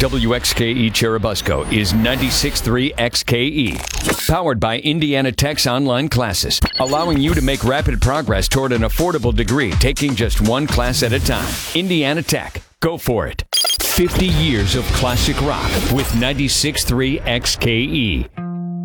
WXKE Cherubusco is 96.3 XKE. Powered by Indiana Tech's online classes, allowing you to make rapid progress toward an affordable degree, taking just one class at a time. Indiana Tech. Go for it. 50 years of classic rock with 96.3 XKE.